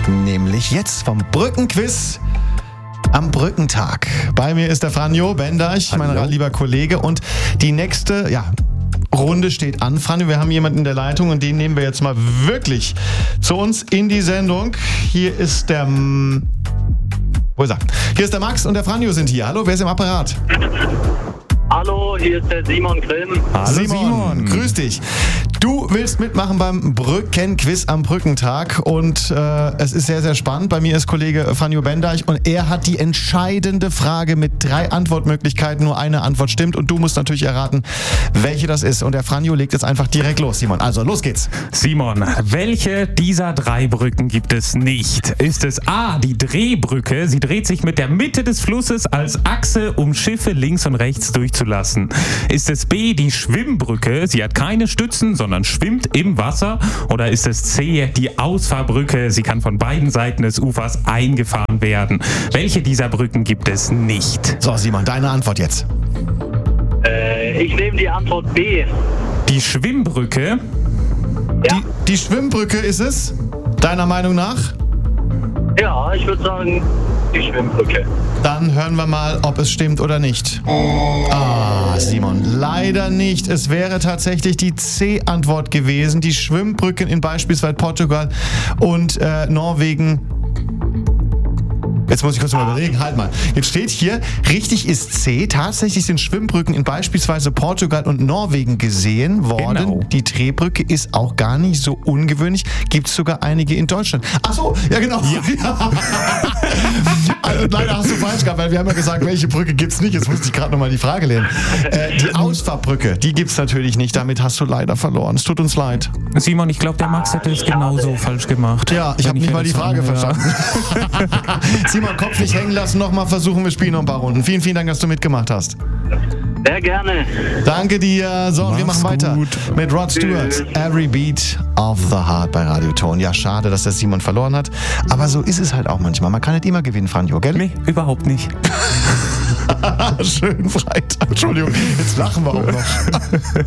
Nämlich jetzt vom Brückenquiz am Brückentag. Bei mir ist der Franjo Bendeich, mein lieber Kollege. Und die nächste, Runde steht an. Franjo, wir haben jemanden in der Leitung und den nehmen wir jetzt mal wirklich zu uns in die Sendung. Hier ist der... Wo ist er? Hier ist der Max und der Franjo sind hier. Hallo, wer ist im Apparat? Hallo, hier ist der Simon Grimm. Hallo Simon, grüß dich. Du willst mitmachen beim Brückenquiz am Brückentag und es ist sehr, sehr spannend. Bei mir ist Kollege Franjo Bendeich und er hat die entscheidende Frage mit 3 Antwortmöglichkeiten. Nur eine Antwort stimmt und du musst natürlich erraten, welche das ist. Und der Franjo legt jetzt einfach direkt los, Simon. Also, los geht's. Simon, welche dieser 3 Brücken gibt es nicht? Ist es A, die Drehbrücke? Sie dreht sich mit der Mitte des Flusses als Achse, um Schiffe links und rechts durchzulassen. Ist es B, die Schwimmbrücke? Sie hat keine Stützen, sondern schwimmt im Wasser. Oder ist es C, die Ausfahrbrücke? Sie kann von beiden Seiten des Ufers eingefahren werden. Welche dieser Brücken gibt es nicht? So, Simon, deine Antwort jetzt. Ich nehme die Antwort B. Die Schwimmbrücke? Ja, Die Schwimmbrücke ist es, deiner Meinung nach? ja, ich würde sagen, die Schwimmbrücke. Dann hören wir mal, ob es stimmt oder nicht. Simon, leider nicht. Es wäre tatsächlich die C-Antwort gewesen. Die Schwimmbrücken in beispielsweise Portugal und Norwegen. Jetzt muss ich kurz mal überlegen. Halt mal. Jetzt steht hier, richtig ist C. Tatsächlich sind Schwimmbrücken in beispielsweise Portugal und Norwegen gesehen worden. Genau. Die Drehbrücke ist auch gar nicht so ungewöhnlich. Gibt es sogar einige in Deutschland. Ach so, ja genau. Ja. Also, leider hast du falsch gehabt, weil wir haben ja gesagt, welche Brücke gibt's nicht. Jetzt musste ich gerade nochmal die Frage lernen. Die Ausfahrbrücke, die gibt's natürlich nicht. Damit hast du leider verloren. Es tut uns leid. Simon, ich glaube, der Max hätte es genauso falsch gemacht. Ja, ich habe nicht mal die Frage verstanden. Simon, Kopf nicht hängen lassen, nochmal versuchen, wir spielen noch ein paar Runden. Vielen, vielen Dank, dass du mitgemacht hast. Sehr gerne. Danke dir. So, und wir Mach's machen weiter gut. mit Rod Stewart. Every Beat of the Heart bei Radio Ton. Ja, schade, dass der Simon verloren hat. Aber so ist es halt auch manchmal. Man kann nicht immer gewinnen, Franjo, gell? Nee, überhaupt nicht. Schönen Freitag. Entschuldigung, jetzt lachen wir auch noch.